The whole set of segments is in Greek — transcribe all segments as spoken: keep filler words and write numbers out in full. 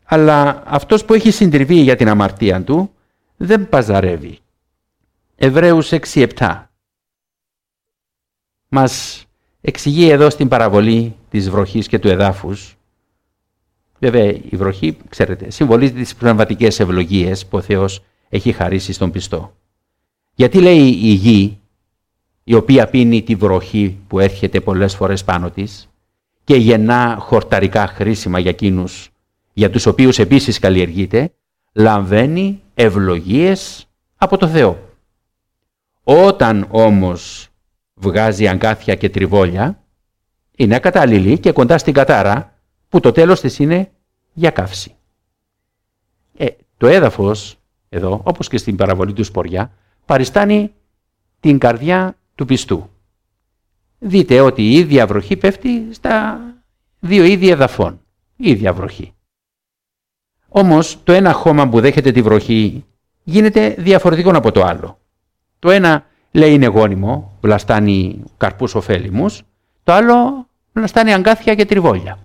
Αλλά αυτός που έχει συντριβεί για την αμαρτία του δεν παζαρεύει. Εβραίους έξι επτά μας εξηγεί εδώ στην παραβολή της βροχής και του εδάφους. Βέβαια η βροχή, ξέρετε, συμβολίζει τις πνευματικές ευλογίες που ο Θεός έχει χαρίσει στον πιστό. Γιατί λέει η γη, η οποία πίνει τη βροχή που έρχεται πολλές φορές πάνω της και γεννά χορταρικά χρήσιμα για εκείνους για τους οποίους επίσης καλλιεργείται, λαμβάνει ευλογίες από το Θεό. Όταν όμως βγάζει αγκάθια και τριβόλια, είναι ακατάλληλη και κοντά στην κατάρα, που το τέλος της είναι για καύση. Ε, το έδαφος, εδώ, όπως και στην παραβολή του Σποριά, παριστάνει την καρδιά του πιστού. Δείτε ότι η ίδια βροχή πέφτει στα δύο είδη εδαφών. Η ίδια βροχή. Όμως το ένα χώμα που δέχεται τη βροχή γίνεται διαφορετικό από το άλλο. Το ένα λέει είναι γόνιμο, βλαστάνει καρπούς ωφέλιμους, το άλλο βλαστάνει αγκάθια και τριβόλια.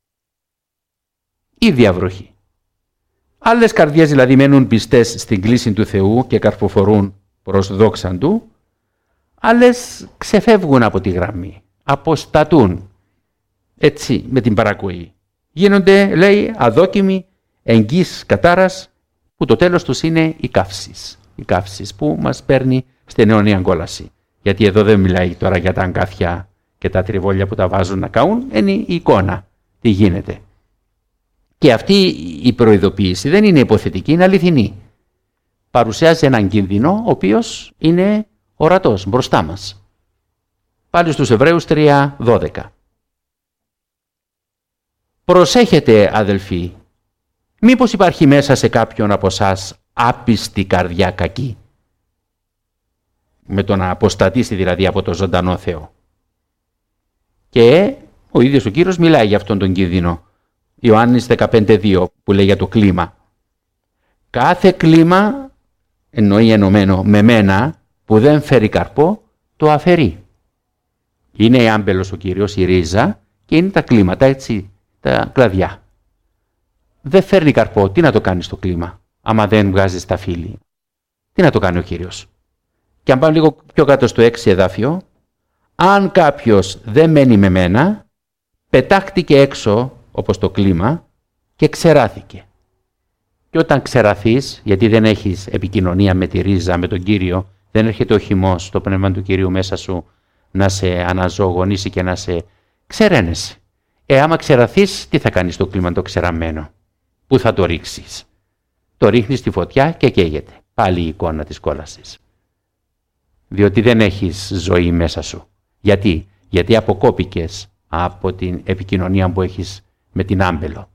Ίδια βροχή. Άλλες καρδιές δηλαδή μένουν πιστές στην κλίση του Θεού και καρποφορούν προς δόξαν Του, άλλες ξεφεύγουν από τη γραμμή, αποστατούν έτσι με την παρακοή. Γίνονται, λέει, αδόκιμοι εγγύς κατάρας, που το τέλος τους είναι η καύσης. Η καύσης που μας παίρνει στην αιώνια κόλαση. Γιατί εδώ δεν μιλάει τώρα για τα αγκάθια και τα τριβόλια που τα βάζουν να καούν, είναι η εικόνα. Τι γίνεται. Και αυτή η προειδοποίηση δεν είναι υποθετική, είναι αληθινή. Παρουσιάζει έναν κίνδυνο, ο οποίος είναι ορατός μπροστά μας. Πάλι στους Εβραίους τρία δώδεκα. Προσέχετε, αδελφοί, μήπως υπάρχει μέσα σε κάποιον από εσάς άπιστη καρδιά κακή, με το να αποστατήσει δηλαδή από το ζωντανό Θεό. Και ο ίδιος ο Κύριος μιλάει για αυτόν τον κίνδυνο. Ιωάννης δεκαπέντε δύο που λέει για το κλίμα. Κάθε κλίμα, εννοεί ενωμένο με μένα, που δεν φέρει καρπό, το αφαιρεί. Είναι η άμπελος ο Κύριος, η ρίζα, και είναι τα κλίματα, έτσι, τα κλαδιά. Δεν φέρνει καρπό, τι να το κάνει στο κλίμα, άμα δεν βγάζει τα φύλλη. Τι να το κάνει ο Κύριος. Και αν πάμε λίγο πιο κάτω στο έξι εδάφιο, αν κάποιος δεν μένει με μένα, πετάχτηκε έξω, όπως το κλίμα, και ξεράθηκε. Και όταν ξεραθείς, γιατί δεν έχεις επικοινωνία με τη ρίζα, με τον Κύριο, δεν έρχεται ο χυμός, το πνεύμα του Κυρίου μέσα σου, να σε αναζωογονήσει και να σε ξεραίνεσαι. Ε, άμα ξεραθείς, τι θα κάνεις στο κλίμα το ξεραμένο. Πού θα το ρίξεις. Το ρίχνεις στη φωτιά και καίγεται. Πάλι η εικόνα της κόλασης. Διότι δεν έχεις ζωή μέσα σου. Γιατί, Γιατί αποκόπηκες από την επικοινωνία που έχεις με την άμπελο.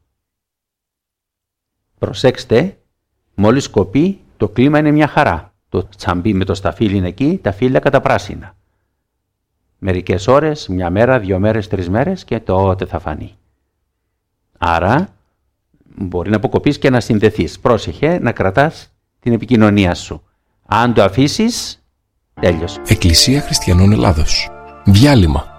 Προσέξτε, μόλις κοπεί το κλίμα είναι μια χαρά. Το τσαμπί με το σταφύλι είναι εκεί, τα φύλλα καταπράσινα. Μερικές ώρες, μια μέρα, δύο μέρες, τρεις μέρες και τότε θα φανεί. Άρα μπορεί να αποκοπείς και να συνδεθείς. Πρόσεχε να κρατάς την επικοινωνία σου. Αν το αφήσεις, τέλειωσε. Εκκλησία Χριστιανών Ελλάδος. Διάλειμμα.